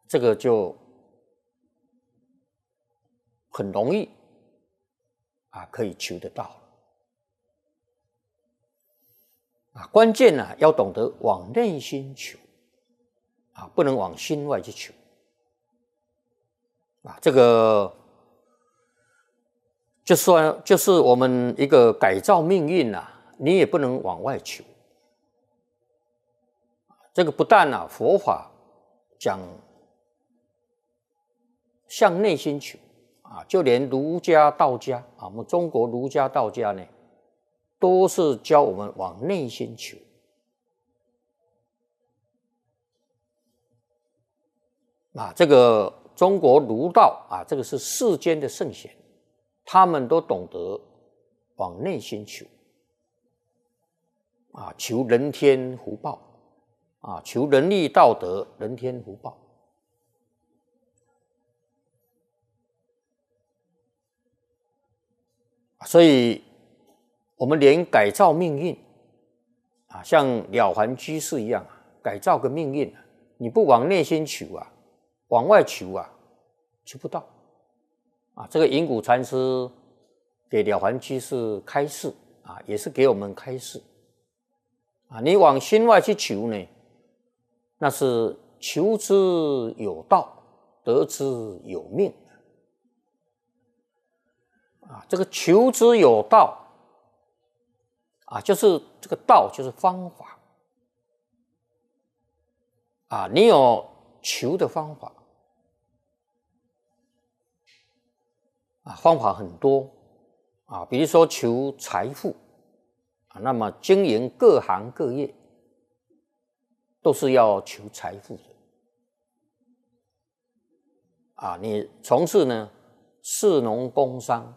这个就很容易可以求得到了。关键要懂得往内心求不能往心外去求这个就是我们一个改造命运你也不能往外求。这个不但佛法讲向内心求就连儒家道家我们中国儒家道家呢都是教我们往内心求这个中国儒道这个是世间的圣贤，他们都懂得往内心求求人天福报求仁义道德人天福报。所以我们连改造命运像了凡居士一样改造个命运你不往内心求往外求求不到这个隐谷禅师给了凡居士开示也是给我们开示你往心外去求呢，那是求之有道，得之有命这个求之有道就是这个道就是方法你有求的方法方法很多比如说求财富那么经营各行各业都是要求财富的你从事呢士农工商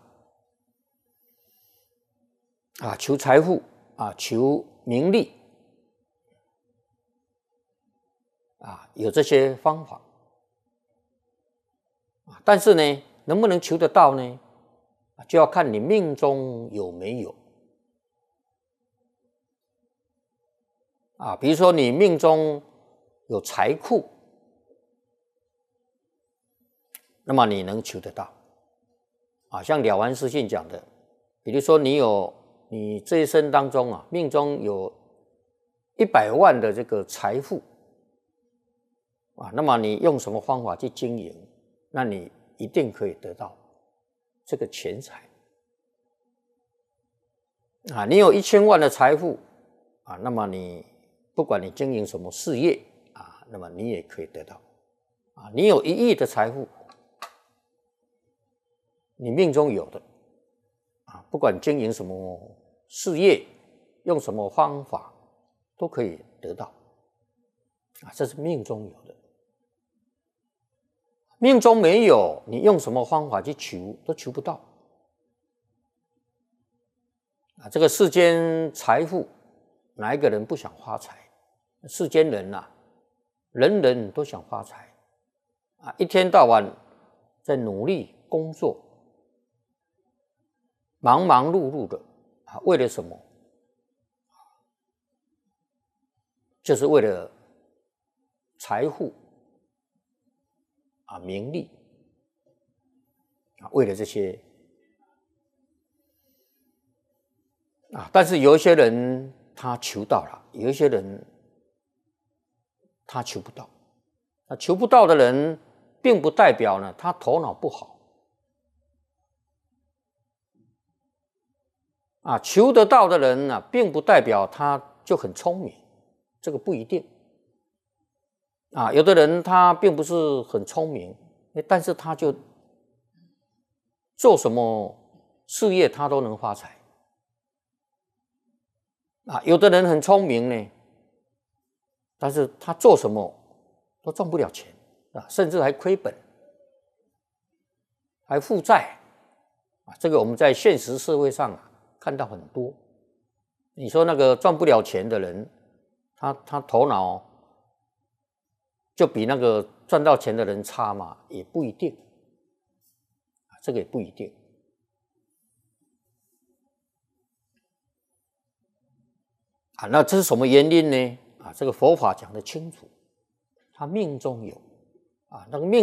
求财富求名利有这些方法但是呢能不能求得到呢就要看你命中有没有比如说你命中有财库，那么你能求得到像了凡四训讲的，比如说你这一生当中命中有100万的这个财富那么你用什么方法去经营，那你一定可以得到这个钱财你有1000万的财富那么你不管你经营什么事业那么你也可以得到你有1亿的财富，你命中有的不管经营什么事业，用什么方法都可以得到这是命中有的。命中没有，你用什么方法去求都求不到这个世间财富，哪一个人不想发财？世间人人人都想发财一天到晚在努力工作，忙忙碌碌的为了什么？就是为了财富名利为了这些但是有一些人他求到了，有一些人他求不到。求不到的人并不代表呢他头脑不好求得到的人并不代表他就很聪明，这个不一定有的人他并不是很聪明，但是他就做什么事业他都能发财有的人很聪明呢，但是他做什么都赚不了钱甚至还亏本，还负债这个我们在现实社会上看到很多。你说那个赚不了钱的人，他头脑就比那个赚到钱的人差嘛？也不一定这个也不一定那这是什么原因呢这个佛法讲得清楚，他命中有啊，那个命。